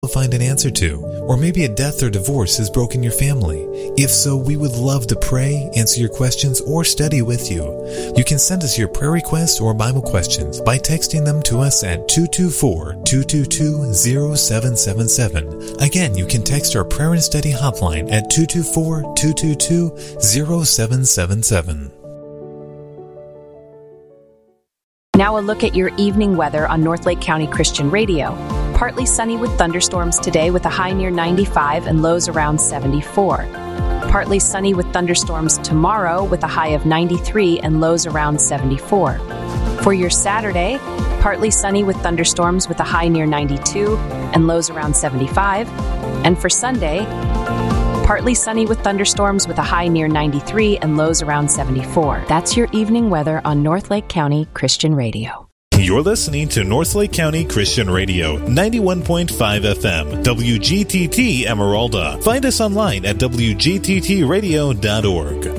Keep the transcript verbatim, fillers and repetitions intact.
find an answer to. Or maybe a death or divorce has broken your family. If so, we would love to pray, answer your questions, or study with you. You can send us your prayer requests or Bible questions by texting them to us at two two four, two two two, zero seven seven seven. Again, you can text our prayer and study hotline at two two four, two two two, zero seven seven seven. Now a look at your evening weather on North Lake County Christian Radio. Partly sunny with thunderstorms today with a high near ninety-five and lows around seventy-four. Partly sunny with thunderstorms tomorrow with a high of ninety-three and lows around seventy-four. For your Saturday, partly sunny with thunderstorms with a high near ninety-two and lows around seventy-five. And for Sunday, partly sunny with thunderstorms with a high near ninety-three and lows around seventy-four. That's your evening weather on North Lake County Christian Radio. You're listening to North Lake County Christian Radio, ninety-one point five F M, W G T T Emeralda. Find us online at W G T T radio dot org.